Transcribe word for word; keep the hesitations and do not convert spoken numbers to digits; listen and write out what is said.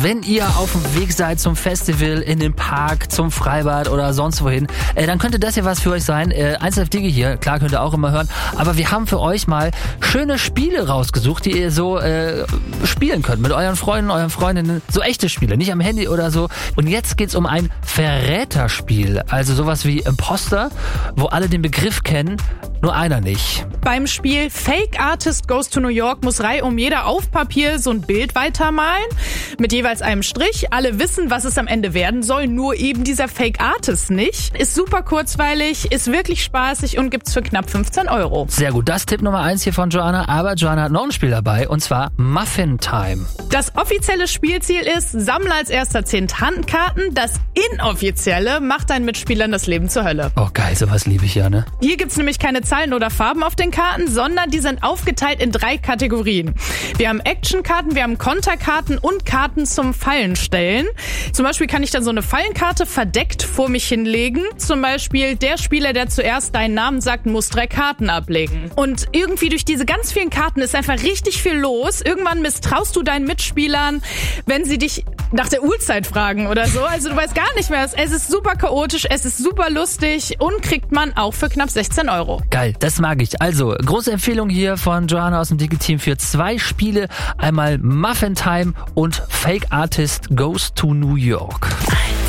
wenn ihr auf dem Weg seid zum Festival, in den Park, zum Freibad oder sonst wohin, äh, dann könnte das ja was für euch sein. Äh, eins Live Digi hier, klar könnt ihr auch immer hören, aber wir haben für euch mal schöne Spiele rausgesucht, die ihr so äh, spielen könnt mit euren Freunden, euren Freundinnen. So echte Spiele, nicht am Handy oder so. Und jetzt geht's um ein Verräterspiel, also sowas wie Imposter, wo alle den Begriff kennen, nur einer nicht. Beim Spiel Fake Artist Goes to New York muss reihum jeder auf Papier so ein Bild weitermalen mit jeweils einem Strich. Alle wissen, was es am Ende werden soll, nur eben dieser Fake Artist nicht. Ist super kurzweilig, ist wirklich spaßig und gibt's für knapp fünfzehn Euro. Sehr gut, das Tipp Nummer eins hier von Joanna, aber Joanna hat noch ein Spiel dabei und zwar Muffin Time. Das offizielle Spielziel ist, sammle als erster zehn Tantenkarten. Das inoffizielle macht deinen Mitspielern das Leben zur Hölle. Oh geil, sowas liebe ich ja, ne? Hier gibt's nämlich keine Zahlen oder Farben auf den Karten, sondern die sind aufgeteilt in drei Kategorien. Wir haben Actionkarten, wir haben Konterkarten und Karten zum Fallenstellen. Zum Beispiel kann ich dann so eine Fallenkarte verdeckt vor mich hinlegen. Zum Beispiel, der Spieler, der zuerst deinen Namen sagt, muss drei Karten ablegen. Und irgendwie durch diese ganz vielen Karten ist einfach richtig viel los. Irgendwann misstraust du deinen Mitspielern, wenn sie dich nach der Uhrzeit fragen oder so. Also du weißt gar nicht mehr. Es ist super chaotisch, es ist super lustig und kriegt man auch für knapp sechzehn Euro. Geil, das mag ich. Also, große Empfehlung hier von Joanna aus dem Digi-Team für zwei Spiele. Einmal Muffin Time und Fake Artist Goes to New York.